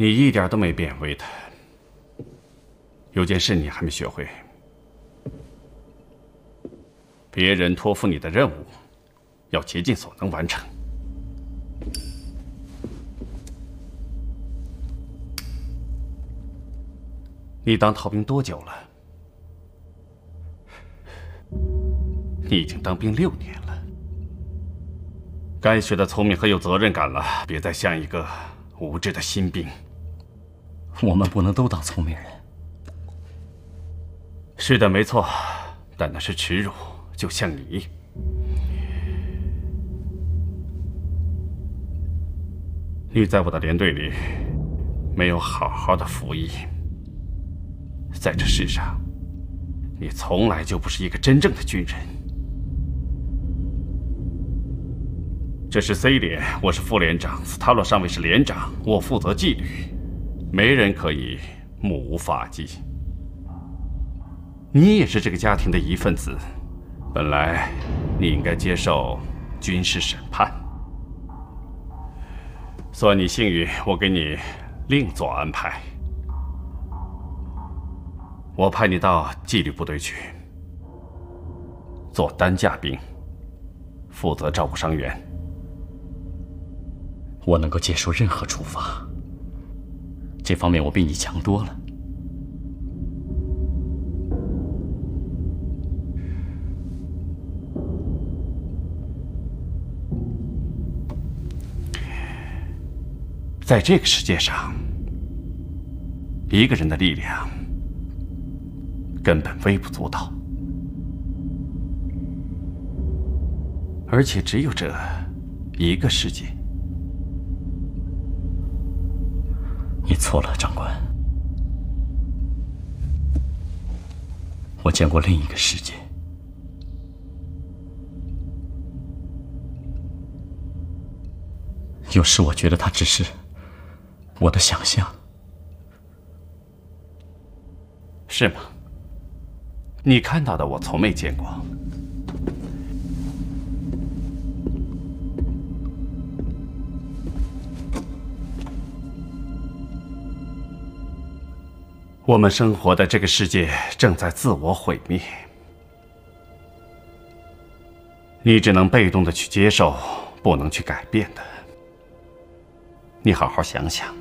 你一点都没变，维特。有件事你还没学会，别人托付你的任务，要竭尽所能完成。你当逃兵多久了？你已经当兵6年了，该学的聪明和有责任感了，别再像一个无知的新兵。 我们不能都当聪明人。 是的，没错，但那是耻辱，就像你。你在我的连队里没有好好的服役，在这世上，你从来就不是一个真正的军人。这是 C 连，我是副连长，斯塔洛上尉是连长，我负责纪律，没人可以目无法纪。你也是这个家庭的一份子，本来你应该接受军事审判。算你幸运，我给你另做安排。我派你到纪律部队去，做担架兵，负责照顾伤员。 我能够接受任何处罚，这方面我比你强多了。 在这个世界上，一个人的力量根本微不足道，而且只有这一个世界。 你错了，长官。我见过另一个世界。有时我觉得它只是我的想象。 是吗？你看到的我从没见过。我们生活的这个世界正在自我毁灭，你只能被动的去接受，不能去改变的。你好好想想。